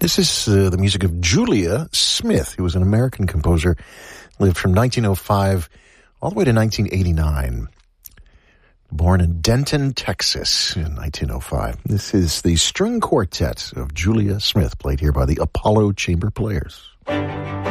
This is the music of Julia Smith, who was an American composer, lived from 1905 all the way to 1989. Born in Denton, Texas in 1905. This is the string quartet of Julia Smith, played here by the Apollo Chamber Players.